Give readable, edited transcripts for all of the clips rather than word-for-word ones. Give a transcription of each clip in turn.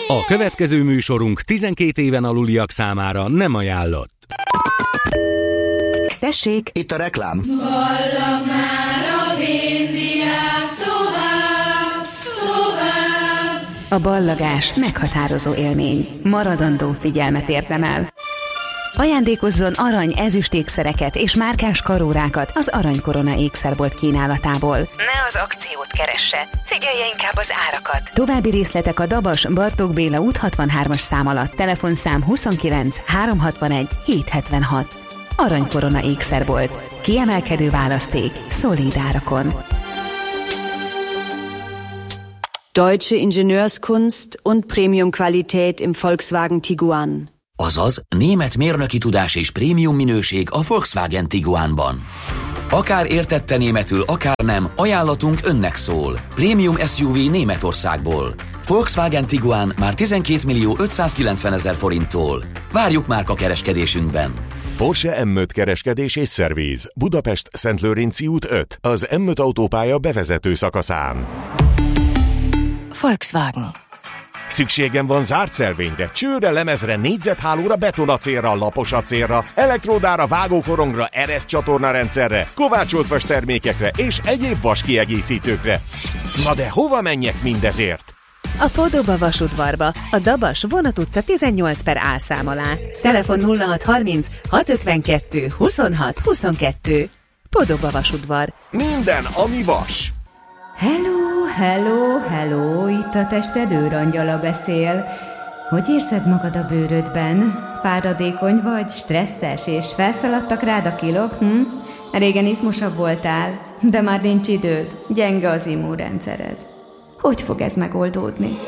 A következő műsorunk 12 éven aluliak számára nem ajánlott. Tessék! Itt a reklám. Ballag már a vindiák tovább, tovább. A ballagás meghatározó élmény. Maradandó figyelmet érdemel. Ajándékozzon arany, ezüst ékszereket és márkás karórákat az Aranykorona ékszerbolt kínálatából. Ne az akciót keresse, figyelje inkább az árakat. További részletek a Dabas Bartók Béla út 63-as szám alatt. Telefonszám 29 361 776. Aranykorona ékszerbolt. Kiemelkedő választék, szolíd árakon. Deutsche Ingenieurskunst und Premium-Qualität im Volkswagen Tiguan. Azaz, német mérnöki tudás és prémium minőség a Volkswagen Tiguanban. Akár értette németül, akár nem, ajánlatunk önnek szól. Prémium SUV Németországból. Volkswagen Tiguan már 12.590.000 forinttól. Várjuk márka kereskedésünkben. Porsche M5 kereskedés és szerviz. Budapest Szentlőrinci út 5. Az M5 autópálya bevezető szakaszán. Volkswagen. Szükségem van zárt szelvényre, csőre, lemezre, négyzethálóra, betonacélra, laposacélra, elektródára, vágókorongra, ereszcsatornarendszerre, kovácsolt vas termékekre és egyéb vas kiegészítőkre. Na de hova menjek mindezért? A Podoba vasudvarba, a Dabas Vonat utca 18 per A szám alá. Telefon 0630 652 26 22. Podoba vasudvar. Minden, ami vas. Hello, itt a tested őrangyala beszél. Hogy érzed magad a bőrödben? Fáradékony vagy, stresszes, és felszaladtak rád a kilók? Régen izmosabb voltál, de már nincs időd, gyenge az immunrendszered. Hogy fog ez megoldódni?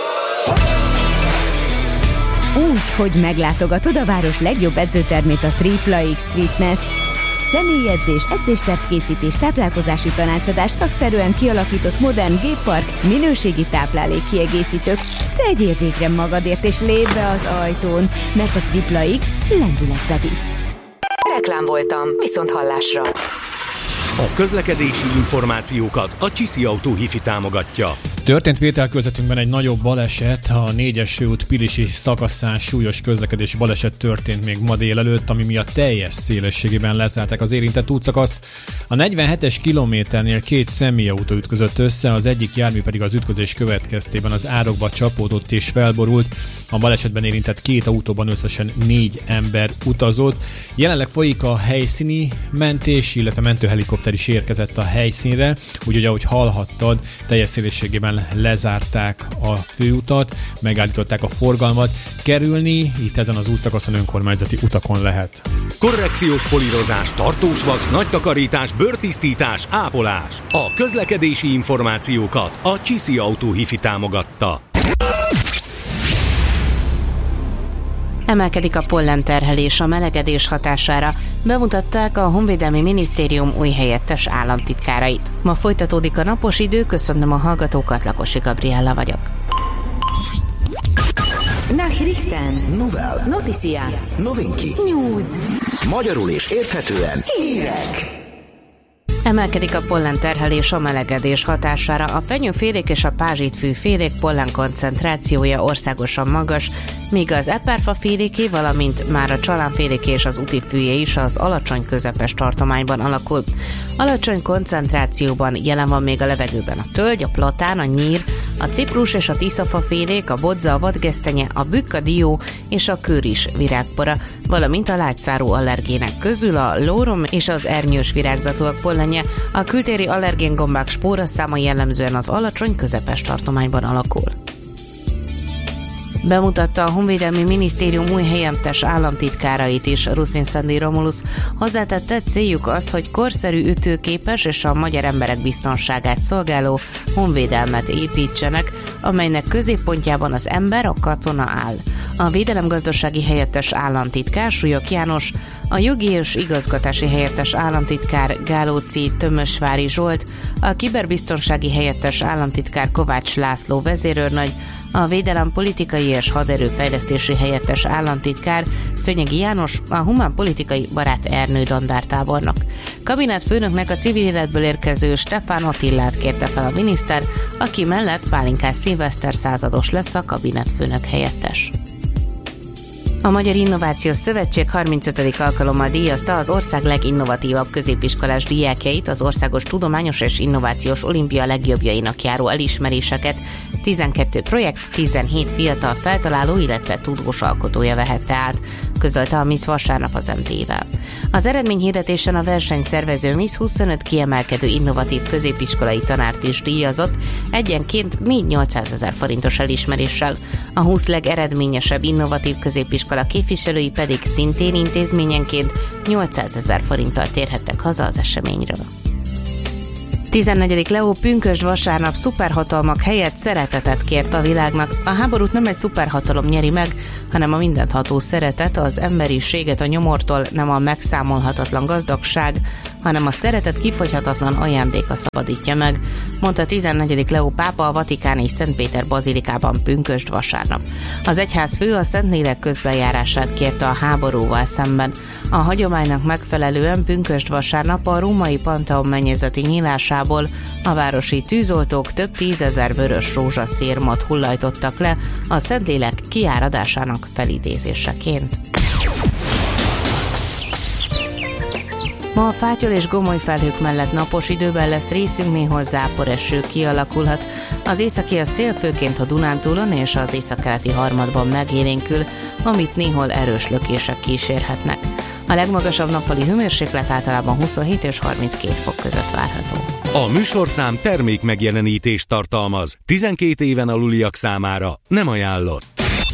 Úgy, hogy meglátogatod a város legjobb edzőtermét, a Tripla X Fitness-t. Személyedzés, edzéstervkészítés, táplálkozási tanácsadás, szakszerűen kialakított modern géppark, minőségi táplálék kiegészítők. Tegyél végre magadért és lépj be az ajtón, mert a Tripla X lendületbe visz. Reklám voltam, viszont hallásra. A közlekedési információkat a Csiszi Autó Hifi támogatja. Történt vételkörzetünkben egy nagyobb baleset, a 4-es főút Pilisi szakaszán súlyos közlekedési baleset történt még ma délelőtt, ami miatt teljes szélességében lezárták az érintett útszakaszt. A 47-es kilométernél két személyautó ütközött össze, az egyik jármű pedig az ütközés következtében az árokba csapódott és felborult. A balesetben érintett két autóban összesen 4 ember utazott. Jelenleg folyik a helyszíni mentés, illetve mentőhelikopter is érkezett a helyszínre, úgyhogy ahogy hallhattad, teljes szélességében lezárták a főutat, megállították a forgalmat. Kerülni itt ezen az útszakaszon önkormányzati utakon lehet. Korrekciós polírozás, tartós vax, nagy takarítás, bőrtisztítás, ápolás. A közlekedési információkat a Csiszi Autó Hifi támogatta. Emelkedik a pollenterhelés a melegedés hatására, bemutatták a Honvédelmi Minisztérium új helyettes államtitkárait. Ma folytatódik a napos idő, köszönöm a hallgatókat, Lakosi Gabriella vagyok. Nachrichten. Novel. Noticias. Novinki. News. Magyarul és érthetően. Hírek. Emelkedik a pollenterhelés a melegedés hatására. A fenyőfélék és a pázsitfűfélék pollen koncentrációja országosan magas, míg az eperfaféléké, valamint már a csalánféléké és az utifűjé is az alacsony közepes tartományban alakul. Alacsony koncentrációban jelen van még a levegőben a tölgy, a platán, a nyír, a ciprus és a tiszafafélék, a bodza, a vadgesztenye, a bükk, a dió és a kőris virágpora, valamint a lágyszárú allergének közül a lórom és az ernyős virágzatúak pollenje, a kültéri allergéngombák spóraszáma jellemzően az alacsony közepes tartományban alakul. Bemutatta a Honvédelmi Minisztérium új helyettes államtitkárait is. Ruszin Szandi Romulus hozzátette, céljuk az, hogy korszerű, ütőképes és a magyar emberek biztonságát szolgáló honvédelmet építsenek, amelynek középpontjában az ember, a katona áll. A védelemgazdasági helyettes államtitkár Súlyog János, a jogi és igazgatási helyettes államtitkár Gálóci Tömösvári Zsolt, a kiberbiztonsági helyettes államtitkár Kovács László vezérőrnagy, a védelem politikai és haderőfejlesztési helyettes államtitkár Szönyegi János, a humánpolitikai Barát Ernő dandártábornok. Kabinetfőnöknek a civil életből érkező Stefán Attillát kérte fel a miniszter, aki mellett Pálinkás Szilveszter százados lesz a kabinetfőnök helyettes. A Magyar Innovációs Szövetség 35. alkalommal díjazta az ország leginnovatívabb középiskolás diákjait, az Országos Tudományos és Innovációs Olimpia legjobbjainak járó elismeréseket. 12 projekt, 17 fiatal feltaláló, illetve tudós alkotója vehette át, közölte a Miss Vasárnap az MT-vel. Az eredményhirdetésen a versenyszervező Miss 25 kiemelkedő innovatív középiskolai tanárt is díjazott, egyenként 4-800 ezer forintos elismeréssel. A 20 legeredményesebb innovatív középiskola képviselői pedig szintén intézményenként 800 ezer forinttal térhettek haza az eseményről. 14. Leó pünkösd vasárnap szuperhatalmak helyett szeretetet kért a világnak. A háborút nem egy szuperhatalom nyeri meg, hanem a mindentható szeretet, az emberiséget a nyomortól, nem a megszámolhatatlan gazdagság, hanem a szeretet kifogyhatatlan ajándéka szabadítja meg, mondta 14. Leó pápa a vatikáni Szent Péter bazilikában pünkösd vasárnap. Az egyházfő a Szentlélek közbenjárását kérte a háborúval szemben. A hagyománynak megfelelően pünkösd vasárnap a római Pantheon mennyezeti nyílásából a városi tűzoltók több 10 000 vörös rózsaszírmot hullajtottak le a Szentlélek kiáradásának felidézéseként. Ma a fátyol és gomoly felhők mellett napos időben lesz részünk, néhol záporeső kialakulhat. Az északi a szél főként a Dunántúlon és az északkeleti harmadban megélénkül, amit néhol erős lökések kísérhetnek. A legmagasabb nappali hőmérséklet általában 27 és 32 fok között várható. A műsorszám termék megjelenítést tartalmaz. 12 éven aluliak számára nem ajánlott.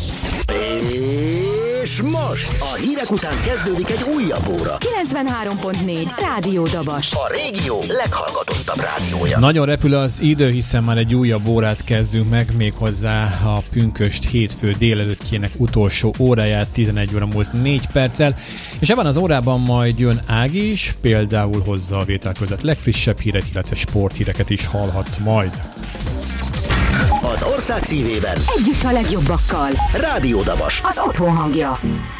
És most a hírek után kezdődik egy újabb óra. 93.4 Rádió Dabas. A régió leghallgatottabb rádiója. Nagyon repül az idő, hiszen már egy újabb órát kezdünk meg, méghozzá a pünkösd hétfő délelőttjének utolsó óráját, 11 óra múlt 4 perccel, és ebben az órában majd jön Ági is, például hozza a vétel között legfrissebb híret, illetve sporthíreket is hallhatsz majd. Az ország szívében együtt a legjobbakkal. Rádió Dabas. Az otthon hangja.